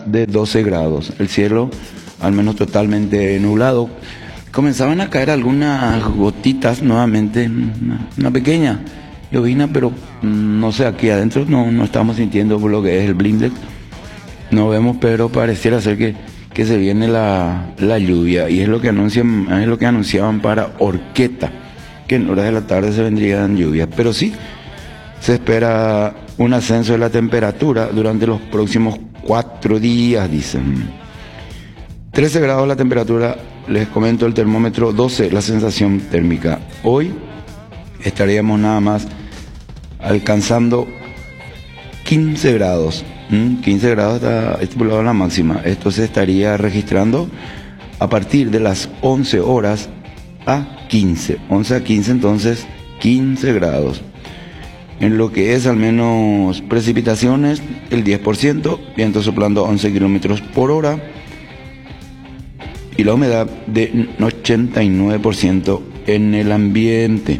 de 12 grados. El cielo al menos totalmente nublado. Comenzaban a caer algunas gotitas nuevamente, una pequeña llovina, pero no sé, aquí adentro no estamos sintiendo lo que es el blindex. No vemos, pero pareciera ser que se viene la lluvia, y es lo que anunciaban para Horqueta, que en horas de la tarde se vendrían lluvias. Pero sí, se espera un ascenso de la temperatura durante los próximos 4 días, dicen. 13 grados la temperatura, les comento el termómetro, 12 la sensación térmica. Hoy estaríamos nada más alcanzando 15 grados. 15 grados está estipulado la máxima. Esto se estaría registrando a partir de las 11 horas a 15. 11 a 15, entonces 15 grados. En lo que es al menos precipitaciones, el 10%, viento soplando a 11 kilómetros por hora y la humedad de 89% en el ambiente.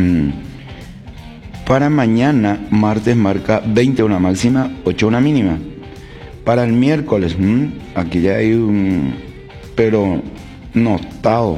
Para mañana, martes, marca 20 una máxima, 8 una mínima. Para el miércoles, aquí ya hay un, pero notado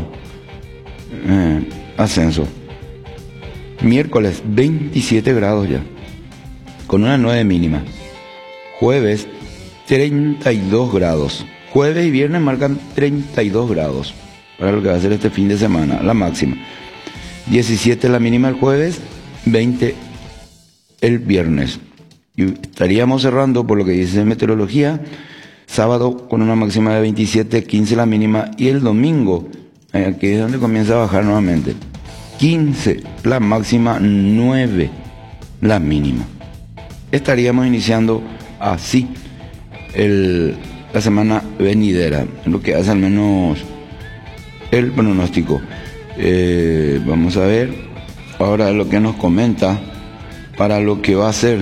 ascenso. Miércoles 27 grados ya, con una 9 mínima. Jueves 32 grados. Jueves y viernes marcan 32 grados para lo que va a ser este fin de semana, la máxima. 17 la mínima el jueves, 20 el viernes. Y estaríamos cerrando, por lo que dice meteorología, sábado con una máxima de 27, 15 la mínima, y el domingo, aquí es donde comienza a bajar nuevamente. 15 la máxima, 9 la mínima. Estaríamos iniciando así la semana venidera, lo que hace al menos el pronóstico. Vamos a ver ahora lo que nos comenta para lo que va a ser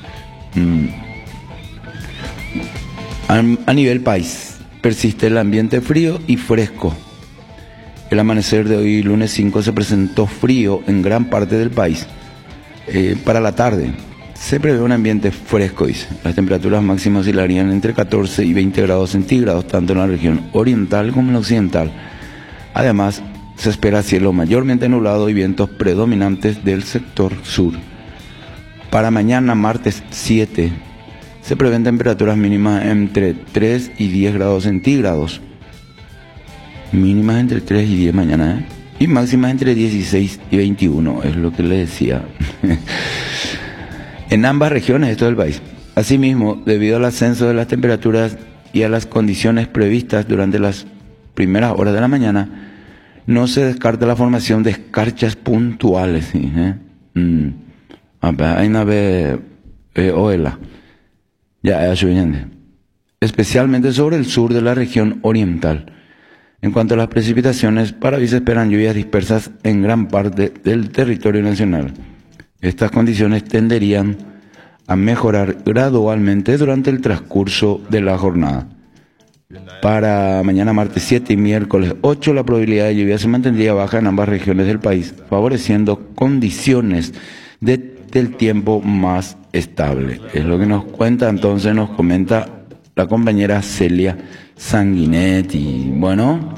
a nivel país. Persiste el ambiente frío y fresco. El amanecer de hoy, lunes 5, se presentó frío en gran parte del país. Para la tarde se prevé un ambiente fresco, dice. Las temperaturas máximas oscilarían entre 14 y 20 grados centígrados, tanto en la región oriental como en la occidental. Además, se espera cielo mayormente nublado y vientos predominantes del sector sur. Para mañana, martes 7, se prevén temperaturas mínimas entre 3 y 10 grados centígrados. Mínimas entre 3 y 10 mañana, y máximas entre 16 y 21, es lo que le decía. En ambas regiones, esto del país. Asimismo, debido al ascenso de las temperaturas y a las condiciones previstas durante las primeras horas de la mañana, no se descarta la formación de escarchas puntuales. ¿Sí? Hay una vez oela, ya es suficiente, especialmente sobre el sur de la región oriental. En cuanto a las precipitaciones, para hoy se esperan lluvias dispersas en gran parte del territorio nacional. Estas condiciones tenderían a mejorar gradualmente durante el transcurso de la jornada. Para mañana martes 7 y miércoles 8, la probabilidad de lluvia se mantendría baja en ambas regiones del país, favoreciendo condiciones del tiempo más estable. Es lo que nos cuenta, entonces nos comenta la compañera Celia Sanguinetti. Bueno,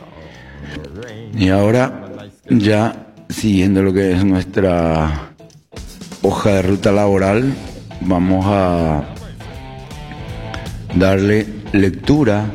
y ahora ya siguiendo lo que es nuestra hoja de ruta laboral, vamos a darle lectura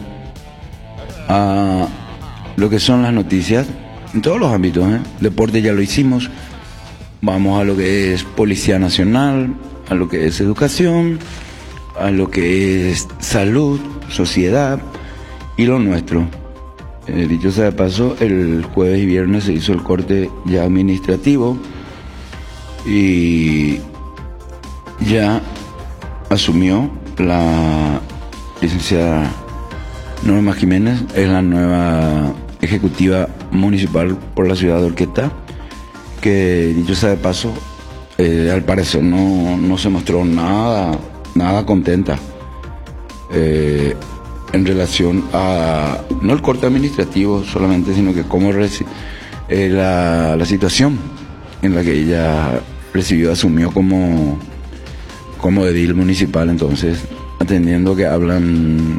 a lo que son las noticias en todos los ámbitos. Deporte ya lo hicimos, vamos a lo que es Policía Nacional, a lo que es educación, a lo que es salud, sociedad y lo nuestro. Dicho sea de paso, el jueves y viernes se hizo el corte ya administrativo y ya asumió la licenciada Norma Jiménez, es la nueva ejecutiva municipal por la ciudad de Horqueta, que dicho sea de paso, al parecer no se mostró nada contenta en relación a, no el corte administrativo solamente, sino que cómo la situación en la que ella asumió como edil municipal. Entonces, atendiendo que hablan